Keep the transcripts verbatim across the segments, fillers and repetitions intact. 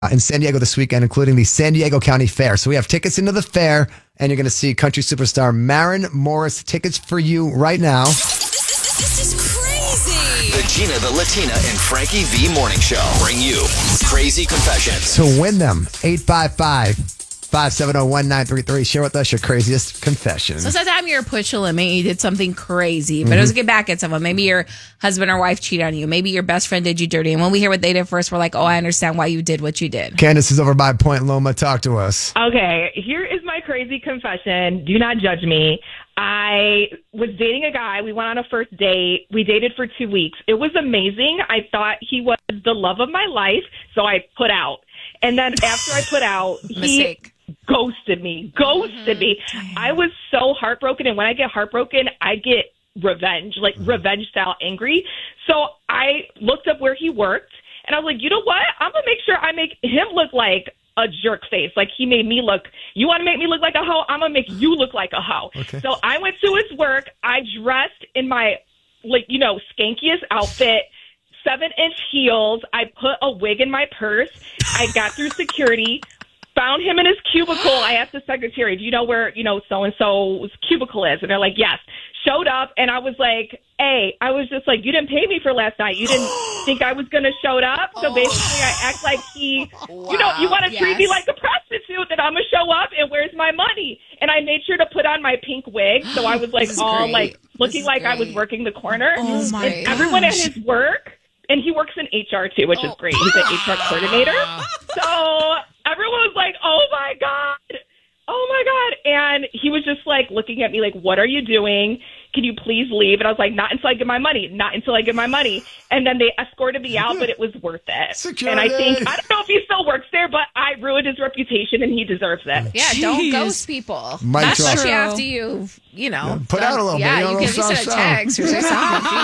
in San Diego this weekend, including the San Diego County Fair. So we have tickets into the fair, and you're going to see country superstar Maren Morris. Tickets for you right now. This is crazy. The Gina, the Latina, and Frankie V Morning Show bring you Crazy Confessions. To win them, eight five five, five seven zero, one nine three three. Share with us your craziest confession. So sometime you're pushed to a limit, you did something crazy, but mm-hmm. it was to get back at someone. Maybe your husband or wife cheated on you. Maybe your best friend did you dirty. And when we hear what they did first, we're like, oh, I understand why you did what you did. Candace is over by Point Loma. Talk to us. Okay, here is my crazy confession. Do not judge me. I was dating a guy. We went on a first date. We dated for two weeks. It was amazing. I thought he was the love of my life, so I put out. And then after I put out, he Mistake. ghosted me, ghosted me. I was so heartbroken, and when I get heartbroken, I get revenge, like revenge style angry. So I looked up where he worked, and I was like, you know what? I'm going to make sure I make him look like a jerk face. Like he made me look, you want to make me look like a hoe? I'm going to make you look like a hoe. Okay. So I went to his work. I dressed in my, like, you know, skankiest outfit, seven inch heels. I put a wig in my purse. I got through security, found him in his cubicle. I asked the secretary, do you know where, you know, so-and-so's cubicle is? And they're like, yes. Showed up, and I was like, hey, I was just like, you didn't pay me for last night. You didn't think I was going to show up. So basically, I act like he, wow. you know, you want to yes. treat me like a prostitute, that I'm going to show up, and where's my money? And I made sure to put on my pink wig. So I was like all great. like looking like great. I was working the corner. Oh my and everyone at his work, and he works in H R too, which oh. is great. He's an H R coordinator. So everyone was like, oh my God. Oh my God. And he was just like looking at me like, what are you doing? Can you please leave? And I was like, not until I get my money, not until I get my money. And then they escorted me out, but it was worth it. Security. And I think, I don't know if he still works there, but I ruined his reputation and he deserves it. Yeah, Jeez. Don't ghost people. Mic drop. Especially after you, you know. Yeah, put out a little yeah, bit. you can at least send a text or say something.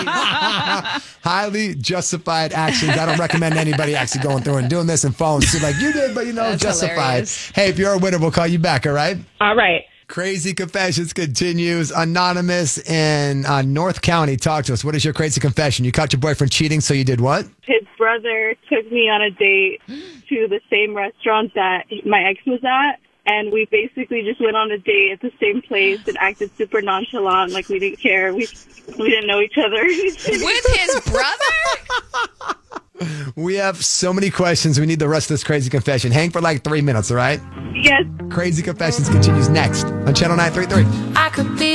Highly justified actions. I don't recommend anybody actually going through and doing this in phones. So like, you did, but you know, That's justified. hilarious. Hey, if you're a winner, we'll call you back, all right? All right. Crazy Confessions continues. Anonymous in uh, North County. Talk to us. What is your crazy confession? You caught your boyfriend cheating, so you did what? His brother took me on a date to the same restaurant that my ex was at. And we basically just went on a date at the same place and acted super nonchalant, like we didn't care. We we didn't know each other. With his brother? We have so many questions. We need the rest of this crazy confession. Hang for like three minutes, all right? Yes. Crazy Confessions continues next on Channel nine three three. I could be